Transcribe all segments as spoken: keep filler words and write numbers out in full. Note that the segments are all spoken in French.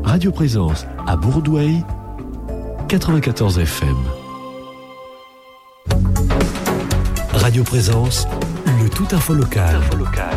Radio Présence à Bourdoueil, quatre-vingt-quatorze F M. Radio Présence, le tout info local. Info local.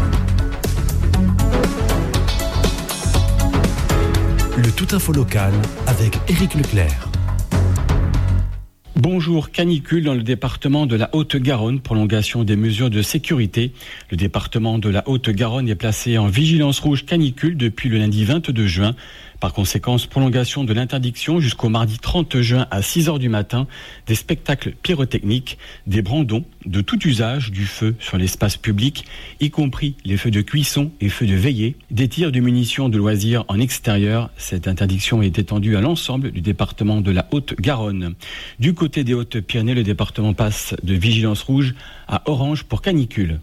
Le tout info local avec Éric Leclerc. Bonjour, canicule dans le département de la Haute-Garonne, prolongation des mesures de sécurité. Le département de la Haute-Garonne est placé en vigilance rouge canicule depuis le lundi vingt-deux juin. Par conséquent, prolongation de l'interdiction jusqu'au mardi trente juin à six heures du matin, des spectacles pyrotechniques, des brandons de tout usage du feu sur l'espace public, y compris les feux de cuisson et feux de veillée, des tirs de munitions de loisirs en extérieur. Cette interdiction est étendue à l'ensemble du département de la Haute-Garonne. Du côté des Hautes-Pyrénées, le département passe de vigilance rouge à orange pour canicule.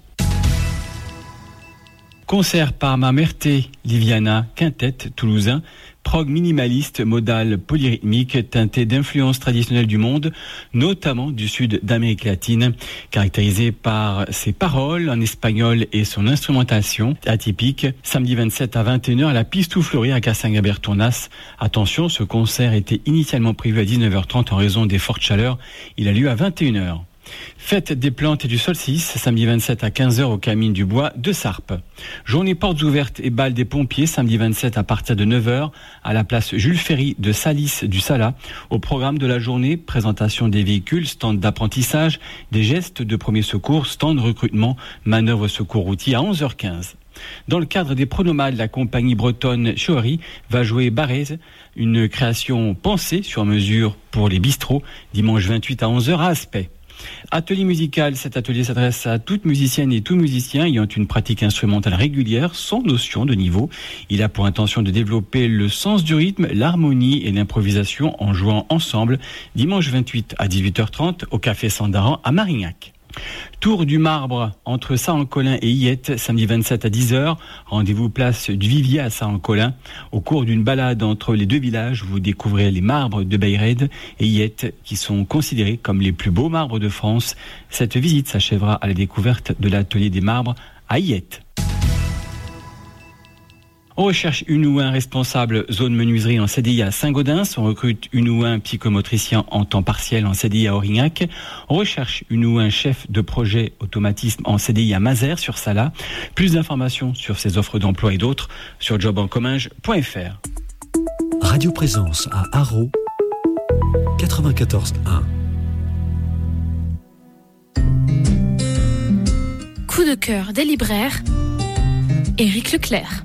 Concert par Mamerte, Liviana, quintet toulousain, prog minimaliste, modal polyrythmique, teinté d'influences traditionnelles du monde, notamment du sud d'Amérique latine, caractérisé par ses paroles en espagnol et son instrumentation atypique. Samedi vingt-sept à vingt et une heures à la Pistou Fleurie à Cassagnabert-Tournas. Attention, ce concert était initialement prévu à dix-neuf heures trente en raison des fortes chaleurs. Il a lieu à vingt et une heures. Fête des plantes et du solstice, samedi vingt-sept à quinze heures au Camine du Bois de Sarpe. Journée portes ouvertes et bal des pompiers, samedi vingt-sept à partir de neuf heures à la place Jules Ferry de Salis du Sala. Au programme de la journée, présentation des véhicules, stand d'apprentissage, des gestes de premier secours, stand recrutement, manœuvre secours routier à onze heures quinze. Dans le cadre des pronomades, la compagnie bretonne Choari va jouer Barrez, une création pensée sur mesure pour les bistrots, dimanche vingt-huit à onze heures à Aspect. Atelier musical, cet atelier s'adresse à toute musicienne et tout musicien ayant une pratique instrumentale régulière sans notion de niveau. Il a pour intention de développer le sens du rythme, l'harmonie et l'improvisation en jouant ensemble dimanche vingt-huit à dix-huit heures trente au Café Sandaran à Marignac. Tour du marbre entre Saint-Ancolin et Yette, samedi vingt-sept à dix heures. Rendez-vous place du Vivier à Saint-Ancolin. Au cours d'une balade entre les deux villages, vous découvrez les marbres de Bayred et Yette qui sont considérés comme les plus beaux marbres de France. Cette visite s'achèvera à la découverte de l'atelier des marbres à Yette. On recherche une ou un responsable zone menuiserie en C D I à Saint-Gaudens. On recrute une ou un psychomotricien en temps partiel en C D I à Aurignac. On recherche une ou un chef de projet automatisme en C D I à Mazères sur Sala. Plus d'informations sur ces offres d'emploi et d'autres sur job en comminges point f r. Radio Présence à Haro, quatre-vingt-quatorze un. Coup de cœur des libraires, Éric Leclerc.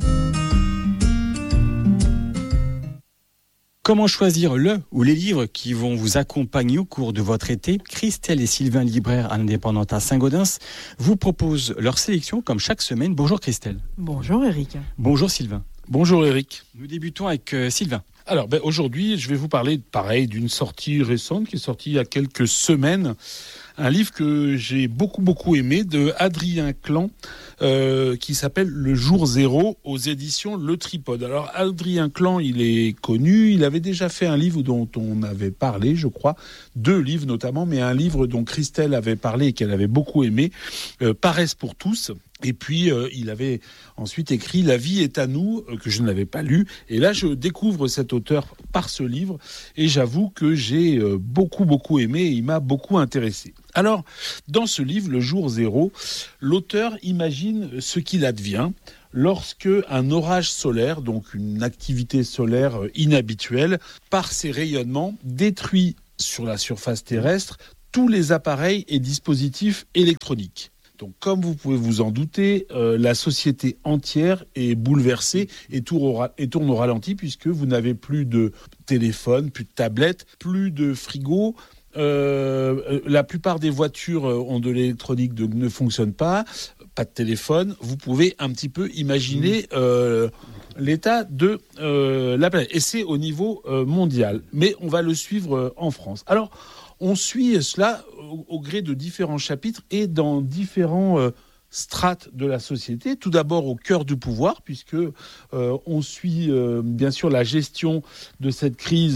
Comment choisir le ou les livres qui vont vous accompagner au cours de votre été? Christelle et Sylvain, libraires à l'Indépendante à Saint-Gaudens, vous proposent leur sélection comme chaque semaine. Bonjour Christelle. Bonjour Éric. Bonjour Sylvain. Bonjour Éric. Nous débutons avec euh, Sylvain. Alors ben, aujourd'hui, je vais vous parler pareil d'une sortie récente qui est sortie il y a quelques semaines. Un livre que j'ai beaucoup beaucoup aimé de Adrien Clan euh, qui s'appelle Le Jour Zéro aux éditions Le Tripode. Alors Adrien Clan, il est connu, il avait déjà fait un livre dont on avait parlé, je crois, deux livres notamment, mais un livre dont Christelle avait parlé et qu'elle avait beaucoup aimé, euh, Paresse pour tous. Et puis, euh, il avait ensuite écrit « La vie est à nous », euh, que je n'avais pas lu. Et là, je découvre cet auteur par ce livre. Et j'avoue que j'ai euh, beaucoup, beaucoup aimé et il m'a beaucoup intéressé. Alors, dans ce livre, Le Jour Zéro, l'auteur imagine ce qu'il advient lorsque un orage solaire, donc une activité solaire inhabituelle, par ses rayonnements, détruit sur la surface terrestre tous les appareils et dispositifs électroniques. Donc, comme vous pouvez vous en douter, euh, la société entière est bouleversée et tourne, au, et tourne au ralenti puisque vous n'avez plus de téléphone, plus de tablette, plus de frigo. Euh, la plupart des voitures ont de l'électronique, de, ne fonctionnent pas, pas de téléphone. Vous pouvez un petit peu imaginer euh, l'état de euh, la planète. Et c'est au niveau euh, mondial. Mais on va le suivre euh, en France. Alors, on suit cela au, au gré de différents chapitres et dans différents euh, strates de la société. Tout d'abord au cœur du pouvoir, puisque euh, on suit euh, bien sûr la gestion de cette crise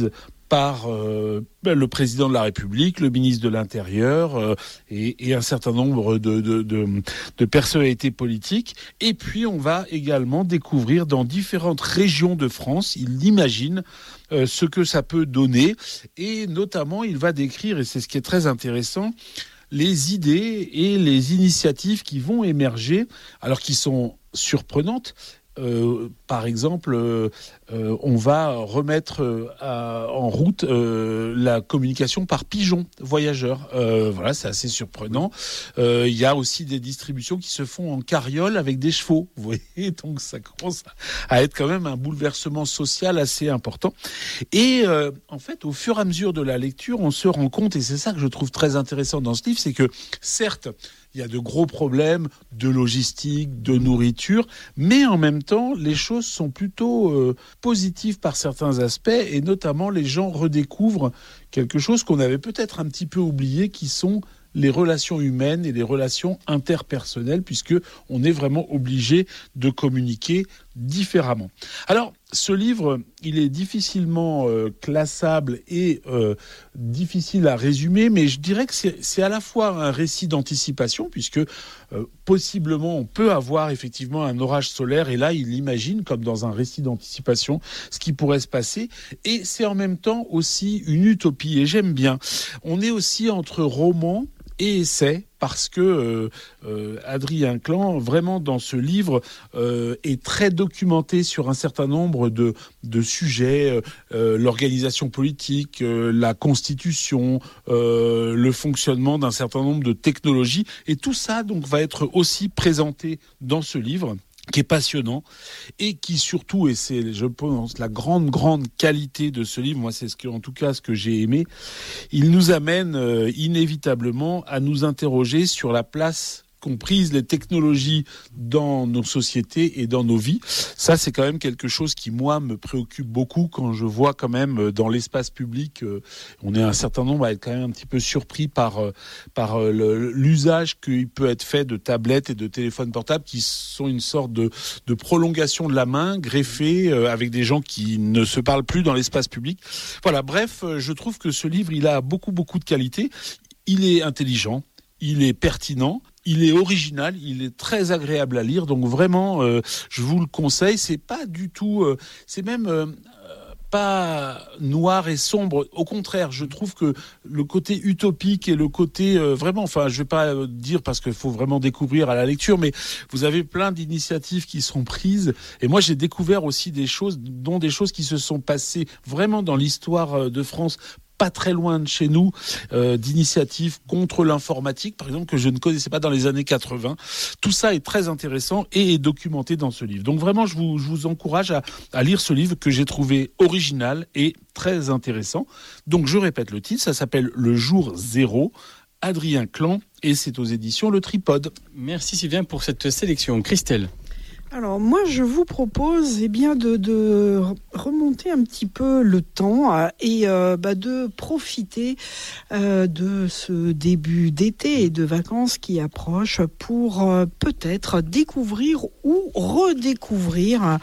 par euh, le président de la République, le ministre de l'Intérieur euh, et, et un certain nombre de, de, de, de personnalités politiques. Et puis on va également découvrir dans différentes régions de France, il l'imagine, euh, ce que ça peut donner. Et notamment, il va décrire, et c'est ce qui est très intéressant, les idées et les initiatives qui vont émerger, alors qui sont surprenantes. Euh, par exemple, euh, euh, on va remettre euh, à, en route euh, la communication par pigeon voyageur. Euh, voilà, c'est assez surprenant. Euh, il y a aussi des distributions qui se font en carriole avec des chevaux. Vous voyez, donc ça commence à être quand même un bouleversement social assez important. Et euh, en fait, au fur et à mesure de la lecture, on se rend compte, et c'est ça que je trouve très intéressant dans ce livre, c'est que certes, il y a de gros problèmes de logistique, de nourriture, mais en même temps, les choses sont plutôt euh, positives par certains aspects, et notamment les gens redécouvrent quelque chose qu'on avait peut-être un petit peu oublié, qui sont les relations humaines et les relations interpersonnelles, puisque on est vraiment obligé de communiquer différemment. Alors, ce livre, il est difficilement euh, classable et euh, difficile à résumer, mais je dirais que c'est, c'est à la fois un récit d'anticipation, puisque euh, possiblement on peut avoir effectivement un orage solaire, et là il imagine, comme dans un récit d'anticipation, ce qui pourrait se passer, et c'est en même temps aussi une utopie, et j'aime bien. On est aussi entre roman et essai, parce que euh, euh, Adrien Clan, vraiment dans ce livre, euh, est très documenté sur un certain nombre de, de sujets, euh, l'organisation politique, euh, la constitution, euh, le fonctionnement d'un certain nombre de technologies, et tout ça donc va être aussi présenté dans ce livre, qui est passionnant et qui surtout, et c'est, je pense, la grande, grande qualité de ce livre, moi c'est ce que, en tout cas ce que j'ai aimé, il nous amène euh, inévitablement à nous interroger sur la place qu'ont prise les technologies dans nos sociétés et dans nos vies. Ça, c'est quand même quelque chose qui, moi, me préoccupe beaucoup quand je vois quand même dans l'espace public, euh, on est un certain nombre à être quand même un petit peu surpris par, euh, par euh, le, l'usage qu'il peut être fait de tablettes et de téléphones portables qui sont une sorte de, de prolongation de la main greffée euh, avec des gens qui ne se parlent plus dans l'espace public. Voilà, bref, euh, je trouve que ce livre, il a beaucoup, beaucoup de qualités. Il est intelligent, il est pertinent, il est original, il est très agréable à lire, donc vraiment, euh, je vous le conseille. C'est pas du tout, euh, c'est même euh, pas noir et sombre. Au contraire, je trouve que le côté utopique et le côté euh, vraiment, enfin, je vais pas euh, dire parce qu'il faut vraiment découvrir à la lecture, mais vous avez plein d'initiatives qui sont prises. Et moi, j'ai découvert aussi des choses, dont des choses qui se sont passées vraiment dans l'histoire de France, pas très loin de chez nous, euh, d'initiatives contre l'informatique, par exemple, que je ne connaissais pas dans les années quatre-vingts. Tout ça est très intéressant et est documenté dans ce livre. Donc vraiment, je vous, je vous encourage à, à lire ce livre que j'ai trouvé original et très intéressant. Donc je répète le titre, ça s'appelle Le Jour Zéro, Adrien Clan, et c'est aux éditions Le Tripode. Merci Sylvain pour cette sélection. Christelle. Alors moi je vous propose eh bien de, de remonter un petit peu le temps euh, et euh, bah, de profiter euh, de ce début d'été et de vacances qui approchent pour euh, peut-être découvrir ou redécouvrir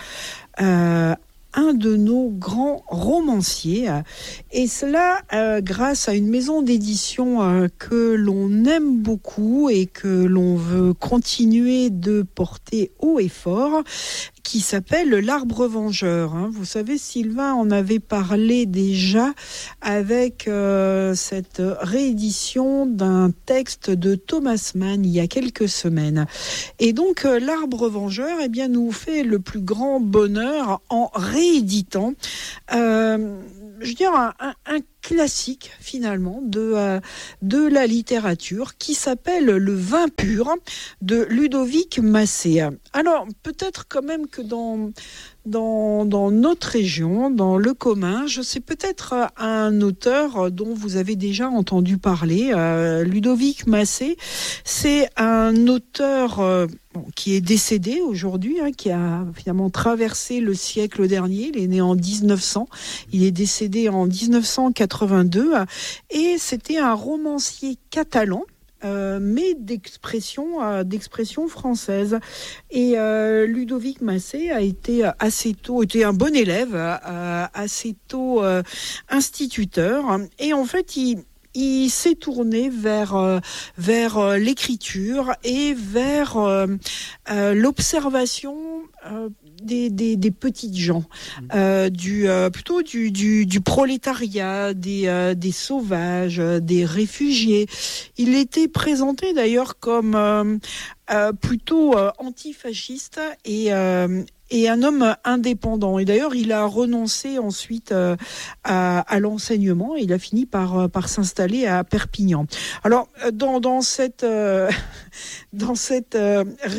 euh, un de nos grands romanciers, et cela euh, grâce à une maison d'édition euh, que l'on aime beaucoup et que l'on veut continuer de porter haut et fort, qui s'appelle L'Arbre Vengeur. Hein. Vous savez, Sylvain en avait parlé déjà avec euh, cette réédition d'un texte de Thomas Mann il y a quelques semaines. Et donc, euh, L'Arbre Vengeur, eh bien, nous fait le plus grand bonheur en rééditant, euh, je veux dire, un, un, un classique finalement de, euh, de la littérature qui s'appelle Le Vin pur de Ludovic Massé. Alors peut-être quand même que dans, dans, dans notre région, dans le commun, je sais peut-être un auteur dont vous avez déjà entendu parler, euh, Ludovic Massé. C'est un auteur euh, bon, qui est décédé aujourd'hui, hein, qui a finalement traversé le siècle dernier. Il est né en dix-neuf cents, il est décédé en dix-neuf cent quatre-vingt-deux, et c'était un romancier catalan euh, mais d'expression, euh, d'expression française. Et euh, Ludovic Massé a été assez tôt, était un bon élève, euh, assez tôt euh, instituteur. Et en fait, il Il s'est tourné vers euh, vers euh, l'écriture et vers euh, euh, l'observation euh, des, des des petites gens, euh, du euh, plutôt du du du prolétariat, des euh, des sauvages, des réfugiés. Il était présenté d'ailleurs comme euh, euh, plutôt euh, antifasciste et euh, et un homme indépendant. Et d'ailleurs, il a renoncé ensuite euh, à, à l'enseignement. Il a fini par, par s'installer à Perpignan. Alors, dans, dans cette, euh, dans cette euh,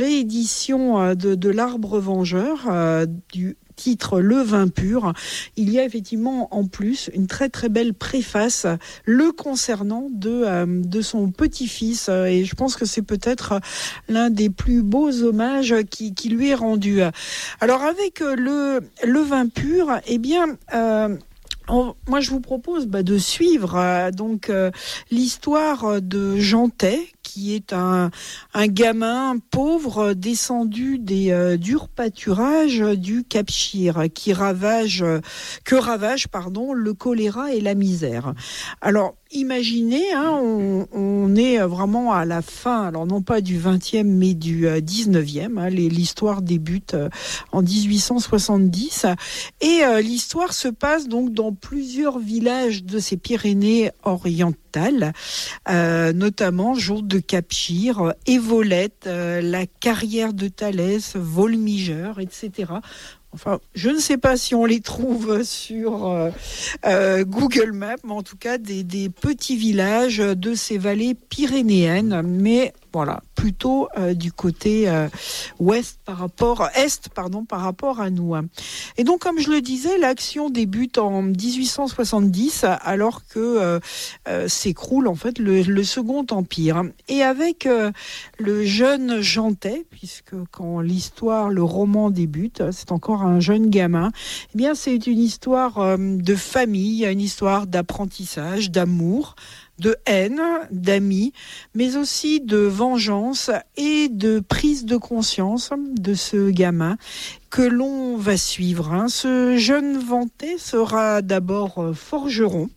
réédition de, de l'Arbre vengeur, euh, du titre Le vin pur, il y a effectivement en plus une très très belle préface le concernant de, euh, de son petit-fils, et je pense que c'est peut-être l'un des plus beaux hommages qui, qui lui est rendu. Alors avec le, le vin pur, eh bien... Euh, On, moi, je vous propose bah, de suivre euh, donc euh, l'histoire de Jantet, qui est un, un gamin pauvre descendu des euh, durs pâturages du Cap-Chir, qui ravage, euh, que ravage pardon, le choléra et la misère. Alors, imaginez, hein, on, on est vraiment à la fin, alors non pas du vingtième, mais du dix-neuvième. Hein, les, l'histoire débute euh, en dix-huit cent soixante-dix, et euh, l'histoire se passe donc dans plusieurs villages de ces Pyrénées orientales, euh, notamment Jourde de Cap-Chir, Évolette, euh, la carrière de Thalès, Volmigeur, et cetera. Enfin, je ne sais pas si on les trouve sur euh, euh, Google Maps, mais en tout cas des, des petits villages de ces vallées pyrénéennes, mais voilà, plutôt euh, du côté euh, ouest par rapport est, pardon, par rapport à nous. Et donc, comme je le disais, l'action débute en dix-huit cent soixante-dix, alors que euh, euh, s'écroule en fait le, le Second Empire. Et avec euh, le jeune Jantet, puisque quand l'histoire, le roman débute, c'est encore un jeune gamin. Eh bien, c'est une histoire euh, de famille, une histoire d'apprentissage, d'amour, de haine, d'amis, mais aussi de vengeance et de prise de conscience de ce gamin que l'on va suivre. Hein. Ce jeune Vanté sera d'abord forgeron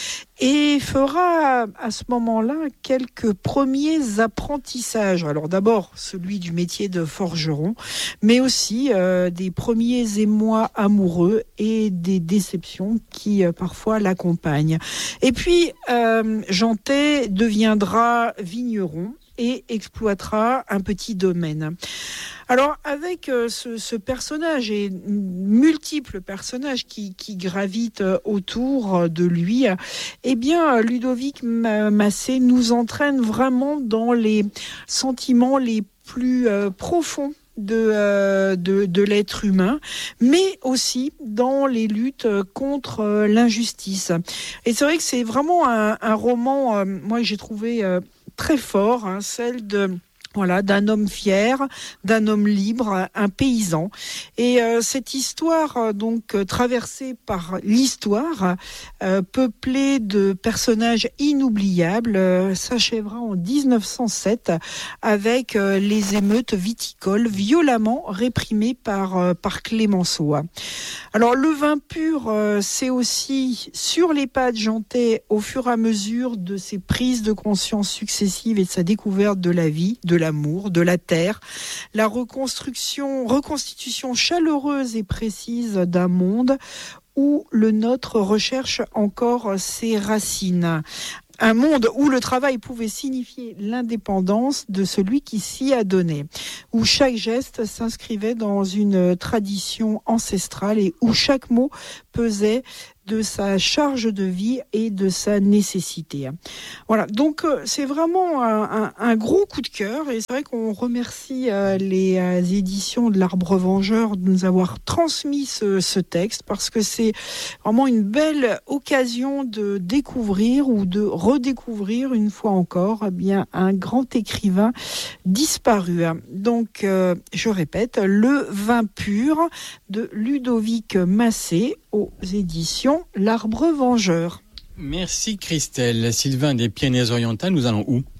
et fera à ce moment-là quelques premiers apprentissages. Alors d'abord celui du métier de forgeron, mais aussi euh, des premiers émois amoureux et des déceptions qui euh, parfois l'accompagnent. Et puis euh, Jantet deviendra vigneron et exploitera un petit domaine. Alors, avec euh, ce, ce personnage et multiples personnages qui, qui gravitent autour de lui, eh bien, Ludovic Massé nous entraîne vraiment dans les sentiments les plus euh, profonds de, euh, de, de l'être humain, mais aussi dans les luttes contre euh, l'injustice. Et c'est vrai que c'est vraiment un, un roman, euh, moi, que j'ai trouvé euh, très fort, hein, celle de... Voilà, d'un homme fier, d'un homme libre, un paysan. Et euh, cette histoire, euh, donc euh, traversée par l'histoire, euh, peuplée de personnages inoubliables, euh, s'achèvera en dix-neuf cent sept avec euh, les émeutes viticoles violemment réprimées par euh, par Clémenceau. Alors le vin pur, euh, c'est aussi sur les pas de Jantet au fur et à mesure de ses prises de conscience successives et de sa découverte de la vie, de l'amour, de la terre, la reconstruction, reconstitution chaleureuse et précise d'un monde où le nôtre recherche encore ses racines. Un monde où le travail pouvait signifier l'indépendance de celui qui s'y a donné, où chaque geste s'inscrivait dans une tradition ancestrale et où chaque mot pesait de sa charge de vie et de sa nécessité. Voilà, donc euh, c'est vraiment un, un, un gros coup de cœur, et c'est vrai qu'on remercie euh, les euh, éditions de l'Arbre vengeur de nous avoir transmis ce, ce texte, parce que c'est vraiment une belle occasion de découvrir ou de redécouvrir une fois encore eh bien un grand écrivain disparu. Donc euh, je répète, Le vin pur de Ludovic Massé aux éditions L'Arbre vengeur. Merci Christelle. Sylvain des Pyrénées-Orientales, nous allons où ?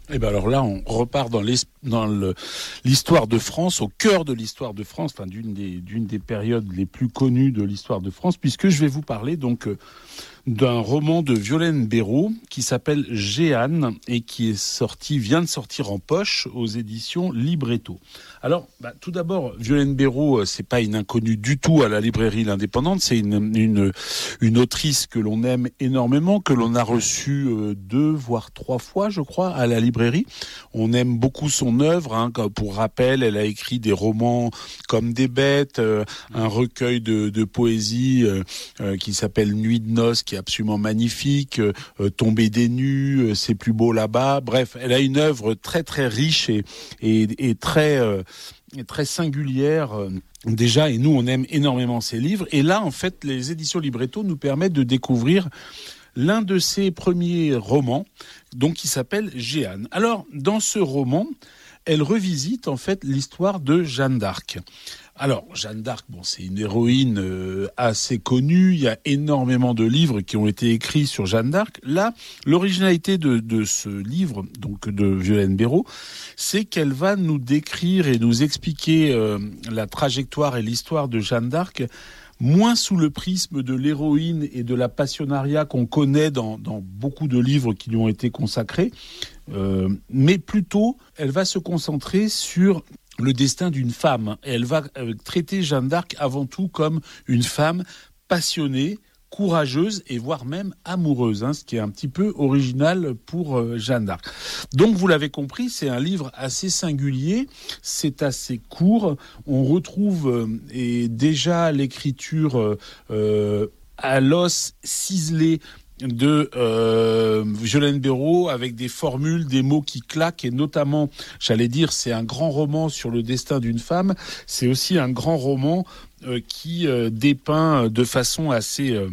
Et ben alors là, on repart dans, les, dans le, l'histoire de France, au cœur de l'histoire de France, enfin d'une des, d'une des périodes les plus connues de l'histoire de France, puisque je vais vous parler donc euh, d'un roman de Violaine Béraud qui s'appelle Jeanne et qui est sorti, vient de sortir en poche aux éditions Libretto. Alors, bah, tout d'abord, Violaine Béraud, c'est pas une inconnue du tout à la librairie L'Indépendante. C'est une, une, une autrice que l'on aime énormément, que l'on a reçue euh, deux, voire trois fois, je crois, à la librairie. On aime beaucoup son œuvre. Hein. Pour rappel, elle a écrit des romans comme Des Bêtes, euh, un recueil de, de poésie euh, euh, qui s'appelle Nuit de noces, qui est absolument magnifique, euh, Tomber des nues, euh, C'est plus beau là-bas. Bref, elle a une œuvre très très riche et, et, et très euh, très singulière euh, déjà, et nous on aime énormément ses livres. Et là, en fait, les éditions Libretto nous permettent de découvrir l'un de ses premiers romans, donc qui s'appelle Jeanne. Alors, dans ce roman, elle revisite en fait l'histoire de Jeanne d'Arc. Alors, Jeanne d'Arc, bon, c'est une héroïne euh, assez connue. Il y a énormément de livres qui ont été écrits sur Jeanne d'Arc. Là, l'originalité de, de ce livre, donc de Violaine Béraud, c'est qu'elle va nous décrire et nous expliquer euh, la trajectoire et l'histoire de Jeanne d'Arc, moins sous le prisme de l'héroïne et de la passionnariat qu'on connaît dans, dans beaucoup de livres qui lui ont été consacrés, euh, mais plutôt, elle va se concentrer sur le destin d'une femme. Et elle va euh, traiter Jeanne d'Arc avant tout comme une femme passionnée, courageuse et voire même amoureuse, hein, ce qui est un petit peu original pour euh, Jeanne d'Arc. Donc vous l'avez compris, c'est un livre assez singulier, c'est assez court, on retrouve euh, et déjà l'écriture euh, euh, à l'os ciselé de euh, Violaine Béraud, avec des formules, des mots qui claquent, et notamment, j'allais dire, c'est un grand roman sur le destin d'une femme, c'est aussi un grand roman euh, qui euh, dépeint de façon assez euh,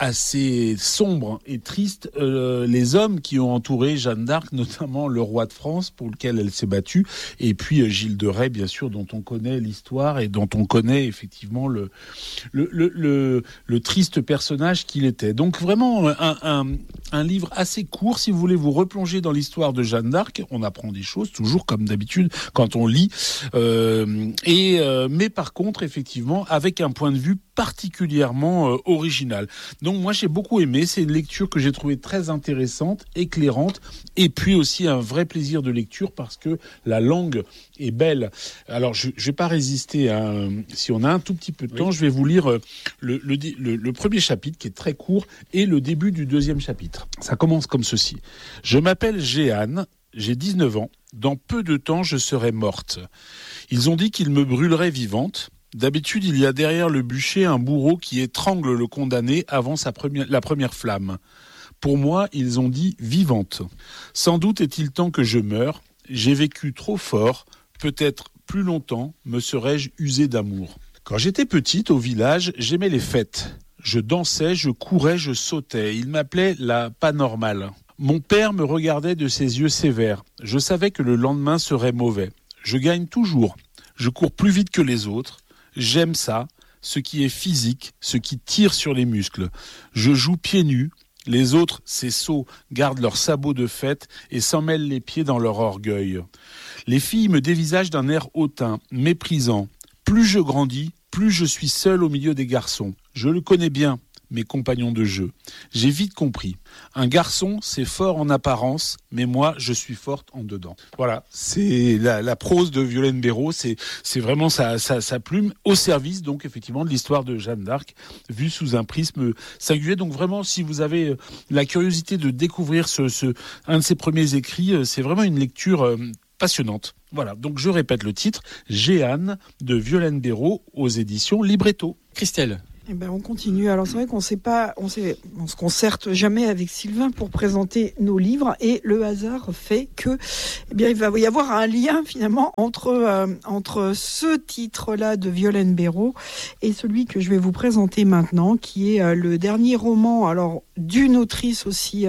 assez sombre et triste euh, les hommes qui ont entouré Jeanne d'Arc, notamment le roi de France pour lequel elle s'est battue, et puis euh, Gilles de Rais, bien sûr, dont on connaît l'histoire et dont on connaît effectivement le le le, le, le triste personnage qu'il était. Donc vraiment un, un un livre assez court, si vous voulez vous replonger dans l'histoire de Jeanne d'Arc. On apprend des choses, toujours comme d'habitude quand on lit, euh, et euh, mais par contre effectivement avec un point de vue particulièrement euh, original. Donc moi j'ai beaucoup aimé, c'est une lecture que j'ai trouvée très intéressante, éclairante, et puis aussi un vrai plaisir de lecture parce que la langue est belle. Alors je ne vais pas résister à un... si on a un tout petit peu de oui. temps, je vais vous lire le, le, le, le premier chapitre qui est très court et le début du deuxième chapitre. Ça commence comme ceci. Je m'appelle Jeanne, j'ai dix-neuf ans, dans peu de temps je serai morte. Ils ont dit qu'ils me brûleraient vivante. D'habitude, il y a derrière le bûcher un bourreau qui étrangle le condamné avant sa première, la première flamme. Pour moi, ils ont dit vivante. Sans doute est-il temps que je meure. J'ai vécu trop fort. Peut-être plus longtemps me serais-je usé d'amour. Quand j'étais petite, au village, j'aimais les fêtes. Je dansais, je courais, je sautais. Il m'appelait la pas normale. Mon père me regardait de ses yeux sévères. Je savais que le lendemain serait mauvais. Je gagne toujours. Je cours plus vite que les autres. J'aime ça, ce qui est physique, ce qui tire sur les muscles. Je joue pieds nus, les autres, ces sots, gardent leurs sabots de fête et s'en mêlent les pieds dans leur orgueil. Les filles me dévisagent d'un air hautain, méprisant. Plus je grandis, plus je suis seul au milieu des garçons. Je le connais bien, mes compagnons de jeu. J'ai vite compris. Un garçon, c'est fort en apparence, mais moi, je suis forte en dedans. Voilà, c'est la, la prose de Violaine Béraud, c'est, c'est vraiment sa, sa, sa plume au service, donc effectivement, de l'histoire de Jeanne d'Arc, vue sous un prisme singulier. Donc vraiment, si vous avez la curiosité de découvrir ce, ce, un de ses premiers écrits, c'est vraiment une lecture euh, passionnante. Voilà, donc je répète le titre, Jeanne de Violaine Béraud aux éditions Libretto. Christelle. Eh ben, on continue. Alors, c'est vrai qu'on sait pas, on sait, on se concerte jamais avec Sylvain pour présenter nos livres, et le hasard fait que, eh bien, il va y avoir un lien, finalement, entre, euh, entre ce titre-là de Violaine Béraud et celui que je vais vous présenter maintenant, qui est euh, le dernier roman, alors, d'une autrice aussi, euh,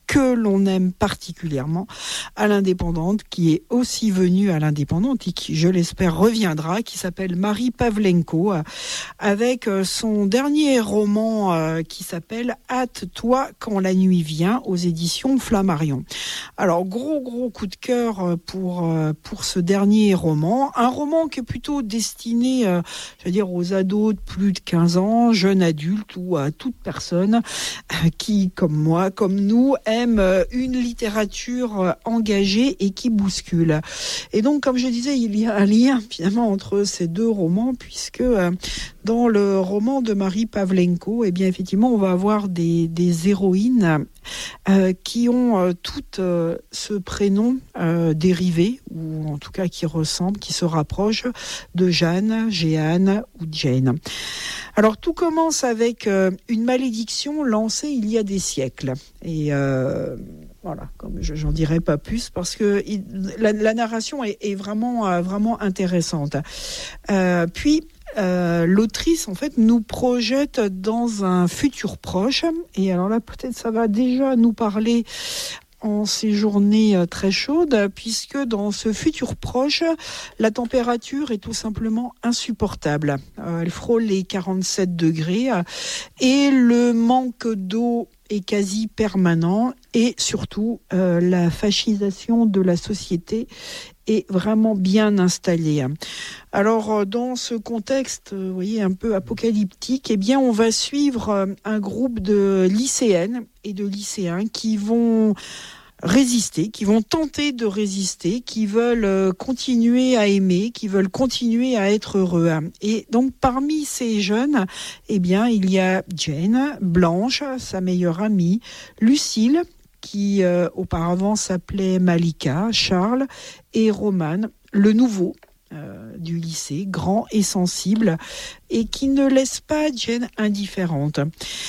que l'on aime particulièrement à l'Indépendante, qui est aussi venue à l'Indépendante et qui, je l'espère, reviendra, qui s'appelle Marie Pavlenko, avec son dernier roman euh, qui s'appelle « Hâte-toi quand la nuit vient » aux éditions Flammarion. Alors, gros, gros coup de cœur pour, pour ce dernier roman. Un roman qui est plutôt destiné, euh, je veux dire, aux ados de plus de quinze ans, jeunes adultes ou à toute personne qui, comme moi, comme nous, aime une littérature engagée et qui bouscule. Et donc, comme je disais, il y a un lien finalement entre ces deux romans, puisque euh, dans le roman de Marie Pavlenko, eh bien, effectivement, on va avoir des, des héroïnes euh, qui ont euh, toutes euh, ce prénom euh, dérivé, ou en tout cas qui ressemblent, qui se rapprochent de Jeanne, Jeanne ou Jane. Alors, tout commence avec euh, une malédiction lancée il y a des siècles. Et euh, voilà, comme je, j'en dirai pas plus, parce que il, la, la narration est, est vraiment, euh, vraiment intéressante. Euh, puis, Euh, l'autrice en fait nous projette dans un futur proche, et alors là peut-être ça va déjà nous parler en ces journées très chaudes, puisque dans ce futur proche, la température est tout simplement insupportable. Euh, elle frôle les quarante-sept degrés et le manque d'eau est quasi permanent, et surtout euh, la fascisation de la société est vraiment bien installée. Alors, dans ce contexte, vous voyez, un peu apocalyptique, eh bien, on va suivre un groupe de lycéennes et de lycéens qui vont résister, qui vont tenter de résister, qui veulent continuer à aimer, qui veulent continuer à être heureux. Et donc, parmi ces jeunes, eh bien, il y a Jane, Blanche, sa meilleure amie, Lucille, qui euh, auparavant s'appelait Malika, Charles, et Roman, le nouveau euh, du lycée, grand et sensible, et qui ne laisse pas Jane indifférente.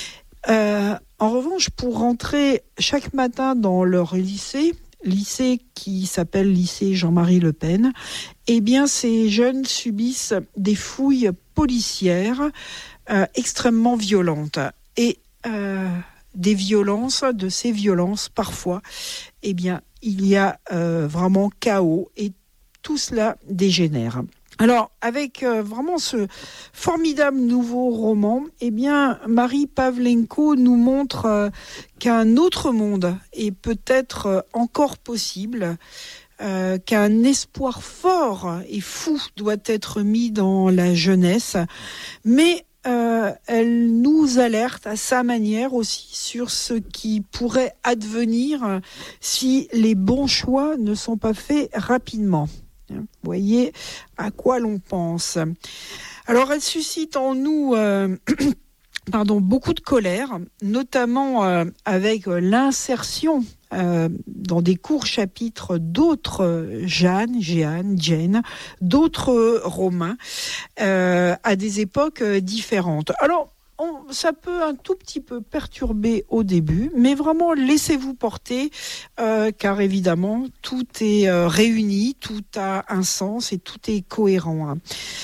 Euh, en revanche, pour rentrer chaque matin dans leur lycée, lycée qui s'appelle lycée Jean-Marie Le Pen, eh bien, ces jeunes subissent des fouilles policières euh, extrêmement violentes. Et euh, des violences, de ces violences, parfois, eh bien, il y a euh, vraiment chaos, et tout cela dégénère. Alors, avec euh, vraiment ce formidable nouveau roman, eh bien, Marie Pavlenko nous montre euh, qu'un autre monde est peut-être euh, encore possible, euh, qu'un espoir fort et fou doit être mis dans la jeunesse, mais Euh, elle nous alerte à sa manière aussi sur ce qui pourrait advenir si les bons choix ne sont pas faits rapidement. Vous voyez à quoi l'on pense. Alors, elle suscite en nous euh, pardon, beaucoup de colère, notamment euh, avec l'insertion Euh, dans des courts chapitres d'autres Jeanne, Jeanne, Jane, d'autres Romains euh, à des époques différentes. Alors, on, ça peut un tout petit peu perturber au début, mais vraiment laissez-vous porter, euh, car évidemment tout est euh, réuni, tout a un sens et tout est cohérent. Hein.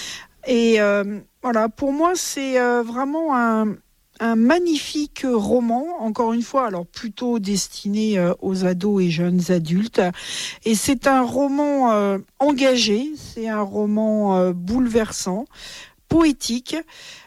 Et euh, voilà, pour moi c'est euh, vraiment un Un magnifique roman, encore une fois, alors plutôt destiné euh, aux ados et jeunes adultes. Et c'est un roman euh, engagé, c'est un roman euh, bouleversant, poétique,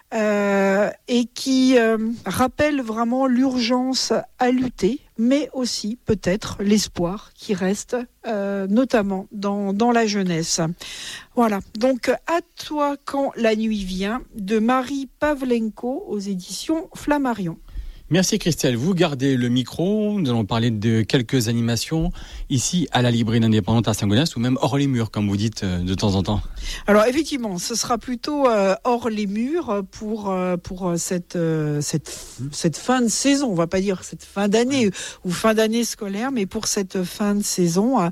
euh, et qui euh, rappelle vraiment l'urgence à lutter, mais aussi peut-être l'espoir qui reste, euh, notamment dans, dans la jeunesse. Voilà, donc à toi quand la nuit vient, de Marie Pavlenko aux éditions Flammarion. Merci Christelle, vous gardez le micro, nous allons parler de quelques animations ici à la librairie indépendante à Saint-Gonesse, ou même hors les murs comme vous dites de temps en temps. Alors effectivement, ce sera plutôt euh, hors les murs pour, euh, pour cette, euh, cette, cette fin de saison, on va pas dire cette fin d'année mmh. ou fin d'année scolaire, mais pour cette fin de saison.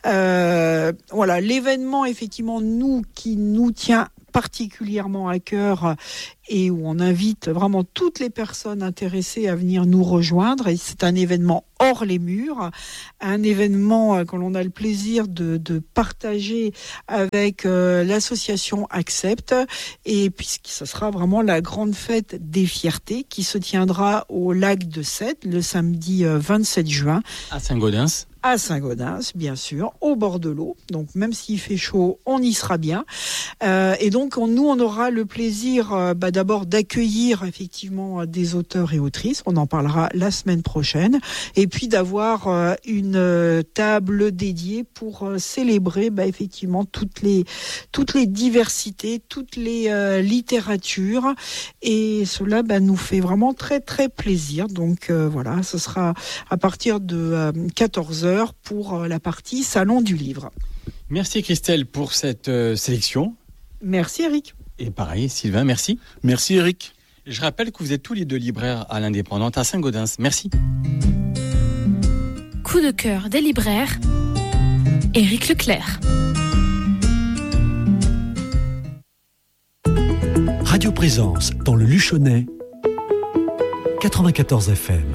Euh, voilà, l'événement effectivement nous qui nous tient particulièrement à cœur et où on invite vraiment toutes les personnes intéressées à venir nous rejoindre. Et c'est un événement hors les murs, un événement que l'on a le plaisir de, de partager avec euh, l'association Accept, et puisque ce sera vraiment la grande fête des fiertés qui se tiendra au lac de Sète le samedi euh, vingt-sept juin. À Saint-Gaudens. À Saint-Gaudens, bien sûr, au bord de l'eau. Donc, même s'il fait chaud, on y sera bien. Euh, et donc, on, nous, on aura le plaisir euh, bah, d'abord d'accueillir effectivement des auteurs et autrices. On en parlera la semaine prochaine. Et puis d'avoir euh, une euh, table dédiée pour euh, célébrer bah, effectivement toutes les toutes les diversités, toutes les euh, littératures. Et cela bah, nous fait vraiment très très plaisir. Donc euh, voilà, ce sera à partir de euh, quatorze heures pour la partie Salon du Livre. Merci Christelle pour cette euh, sélection. Merci Eric. Et pareil Sylvain, merci. Merci Eric. Je rappelle que vous êtes tous les deux libraires à l'Indépendante à Saint-Gaudens. Merci. Coup de cœur des libraires, Éric Leclerc. Radio Présence dans le Luchonnais, quatre-vingt-quatorze F M.